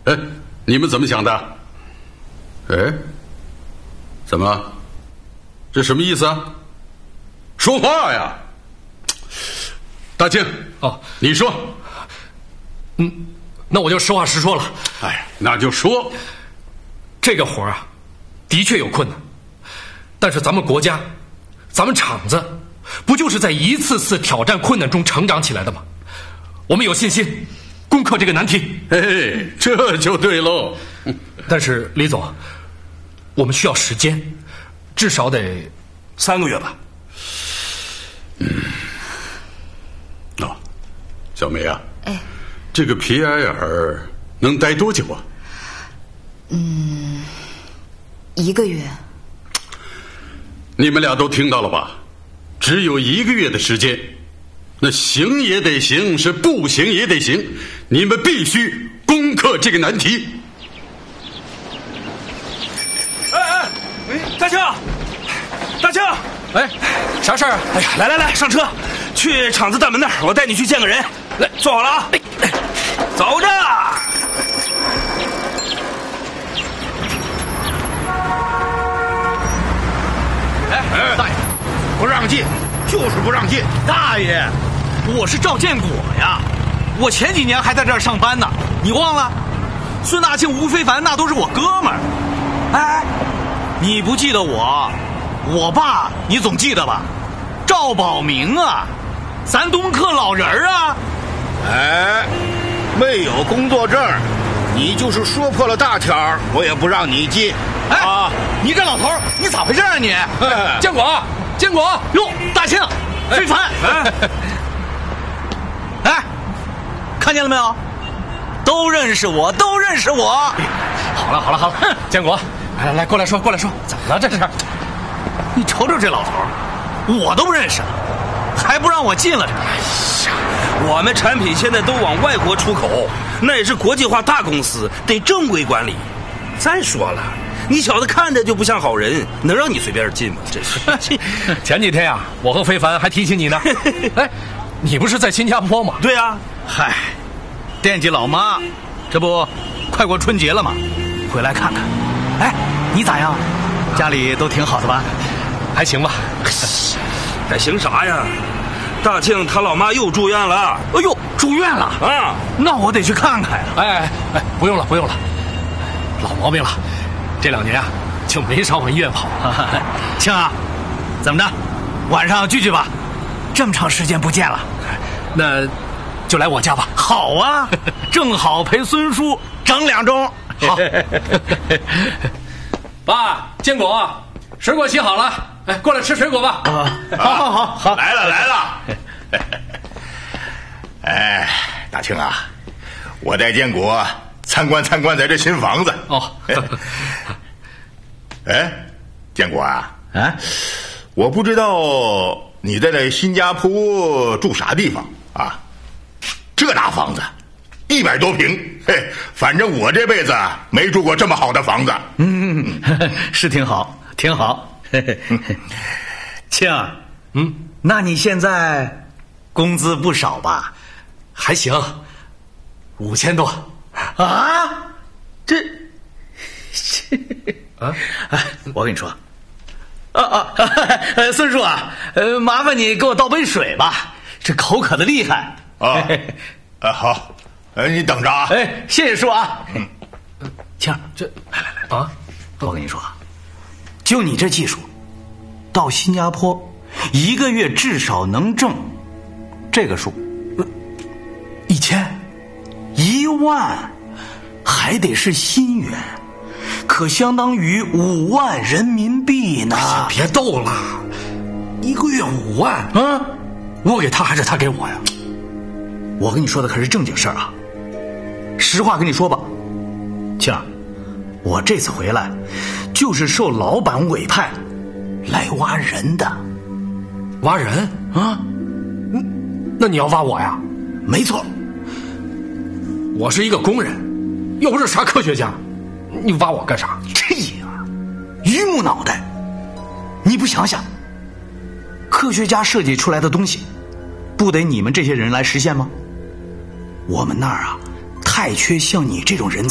哎，你们怎么想的？哎，怎么？这什么意思啊？说话呀！大庆， 哦， 你说。 那我就实话实说了。 哎，那就说。 这个活啊，的确有困难，但是咱们国家，咱们厂子，不就是在一次次挑战困难中成长起来的吗？我们有信心攻克这个难题。 哎，这就对喽。 但是李总，我们需要时间，至少得3个月吧。 哦，小梅啊， 哎， 这个皮埃尔能待多久啊 ？1个月。 你们俩都听到了吧？只有1个月的时间，那行也得行，是不行也得行，你们必须攻克这个难题。 哎，大庆，大庆， 哎，啥事儿啊？ 哎呀，来，上车，去厂子大门那儿，我带你去见个人。来，坐好了啊，走着。 哎，大爷，不让进，就是不让进。 大爷，我是赵建国呀，我前几年还在这儿上班呢，你忘了？孙大庆、吴非凡那都是我哥们儿。哎，你不记得我爸你总记得吧？赵保明啊，咱东客老人啊。 哎，没有工作证，你就是说破了大条，我也不让你进。 哎啊， 你这老头儿，你咋回事啊你？ 建国， 哟，大庆，非凡，哎，看见了没有？都认识我。 好了，建国，来，过来说，怎么了这是？ 你瞅瞅这老头儿，我都认识了，还不让我进了这？ 我们产品现在都往外国出口，那也是国际化大公司，得正规管理。再说了，你小子看着就不像好人，能让你随便进吗？这是。 前几天呀，我和非凡还提醒你呢。哎，你不是在新加坡吗？ 对啊， 嗨，惦记老妈，这不快过春节了吗？回来看看。哎，你咋样？家里都挺好的吧？ 还行吧。 还行啥呀？大庆他老妈又住院了。 哎呦，住院了啊！ 那我得去看看呀。 哎，不用了，老毛病了。这2年啊，就没少往医院跑。 庆啊，怎么着？晚上聚聚吧，这么长时间不见了。 那就来我家吧。 好啊，正好陪孙叔整2盅。 好。爸，坚果，水果洗好了，哎，过来吃水果吧。 好， 来了。哎，大庆啊，我带建国参观咱这新房子。 哦。 哎，建国啊，我不知道你在那新加坡住啥地方啊？这大房子100多平，嘿，反正我这辈子没住过这么好的房子。 是挺好。庆，那你现在工资不少吧？ 还行，5000多。 啊？我跟你说，孙叔啊，麻烦你给我倒杯水吧，这口渴的厉害。 好，你等着啊。 哎，谢谢叔啊。庆， 这来啊！我跟你说，就你这技术，到新加坡1个月至少能挣这个数，1000、1万，还得是新元，可相当于5万人民币呢。 别逗了，1个月5万啊！ 我给他还是他给我呀？ 我跟你说的可是正经事儿啊！实话跟你说吧，庆，我这次回来就是受老板委派来挖人的。 挖人啊？那你要挖我呀？ 没错， 我是一个工人，又不是啥科学家，你挖我干啥？ 这呀，榆木脑袋，你不想想，科学家设计出来的东西，不得你们这些人来实现吗？我们那儿啊，太缺像你这种人才。